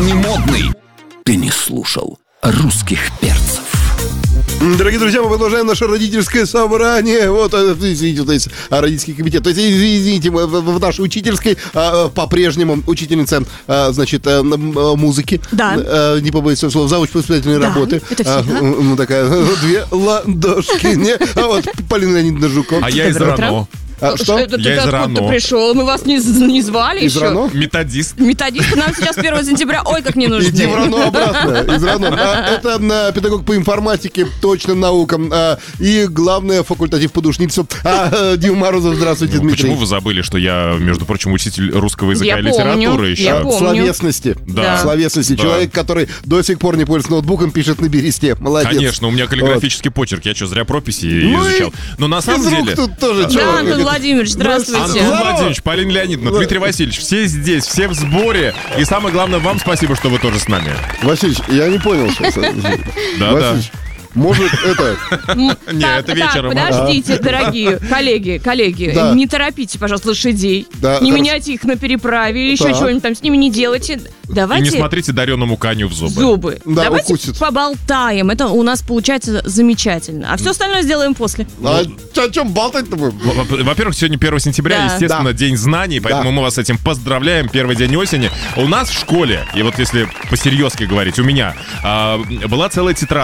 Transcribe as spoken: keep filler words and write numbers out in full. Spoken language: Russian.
не модный. Ты не слушал русских перцев. Дорогие друзья, мы продолжаем наше родительское собрание. Вот, извините, то есть родительский комитет. То есть, извините, в нашей учительской по-прежнему учительница, значит, музыки. Да. Не побоюсь слова, завуч по воспитательной да, работы. Это все, да? Ну, такая, две ладошки. Не? А вот Полина Леонидовна Жукова. А я из РАНО. А, что? Это ты Я из откуда РАНО. пришел? Мы вас не, не звали Из еще. РАНО? Методист. Методисты нам сейчас первого сентября, ой, как не нужны. Иди в РАНО обратно. Из РАНО. А, это а, педагог по информатике, точным наукам. А, и главное, факультатив по душницу. А, Дима Морозов, здравствуйте, Ну, Дмитрий. почему вы забыли, что я, между прочим, учитель русского языка Я и литературы помню, еще? я помню. Словесности. Да. Словесности. Да. Человек, который до сих пор не пользуется ноутбуком, пишет на бересте. Молодец. Конечно, у меня каллиграфический почерк. Я что, зря прописи Ну и изучал? Но на самом физрук деле... тут тоже Да, чего, Антон как- Владимирович, здравствуйте. Антон Владимирович, Полина Леонидовна, Дмитрий Васильевич, все здесь, все в сборе. И самое главное, вам спасибо, что вы тоже с нами. Васильевич, я не понял сейчас. Да-да. Васильевич, может, это... Не, Так, это вечером. Так, подождите, дорогие коллеги, коллеги, Да. не торопите, пожалуйста, лошадей. Да, не хорошо. меняйте их на переправе или еще Так. что-нибудь там с ними не делайте. И Давайте не смотрите дареному коню в зубы. зубы. Да, Давайте укусит. поболтаем. Это у нас получается замечательно. А все остальное сделаем после. А о чем болтать-то будем? Во- Во-первых, сегодня первого сентября, Да. естественно, Да. день знаний, поэтому Да. мы вас с этим поздравляем. Первый день осени. У нас в школе, и вот если по-серьезки говорить, у меня а, была целая тетрадь